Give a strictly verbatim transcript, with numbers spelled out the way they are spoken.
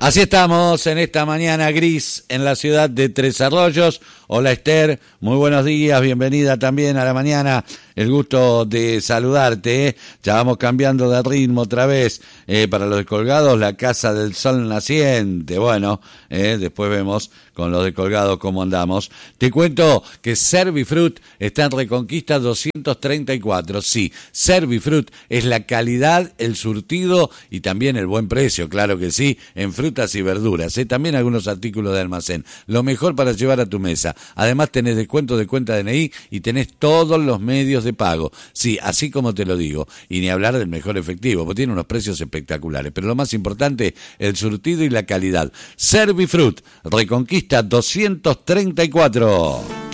Así estamos en esta mañana gris en la ciudad de Tres Arroyos. Hola Esther, muy buenos días, bienvenida también a la mañana. El gusto de saludarte, ¿eh? Ya vamos cambiando de ritmo otra vez. Eh, para los descolgados, la Casa del Sol Naciente. Bueno, eh, después vemos con los descolgados cómo andamos. Te cuento que Servifrut está en Reconquista doscientos treinta y cuatro. Sí, Servifrut es la calidad, el surtido y también el buen precio, claro que sí, en frutas y verduras. ¿eh? También algunos artículos de almacén. Lo mejor para llevar a tu mesa. Además tenés descuento de cuenta D N I y tenés todos los medios de pago. Sí, así como te lo digo. Y ni hablar del mejor efectivo, porque tiene unos precios espectaculares. Pero lo más importante, el surtido y la calidad. Servifrut, Reconquista doscientos treinta y cuatro.